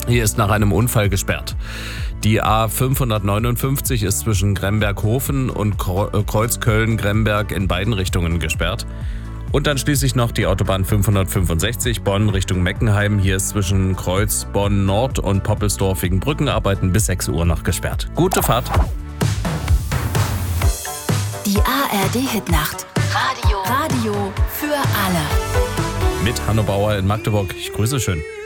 Hier ist nach einem Unfall gesperrt. Die A559 ist zwischen Gremberghofen und Kreuz Köln-Gremberg in beiden Richtungen gesperrt. Und dann schließlich noch die Autobahn 565 Bonn Richtung Meckenheim. Hier ist zwischen Kreuz Bonn Nord und Poppelsdorf wegen Brückenarbeiten bis 6 Uhr noch gesperrt. Gute Fahrt! Die ARD-Hitnacht. Radio für alle. Mit Hanno Bauer in Magdeburg. Ich grüße schön.